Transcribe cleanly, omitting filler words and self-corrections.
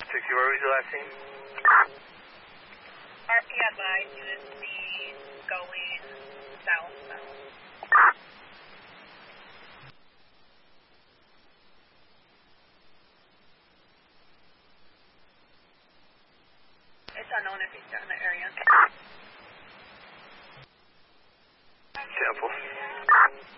560, where was your last name? RPFI should be going southbound. It's unknown if he's still in the area. Sample.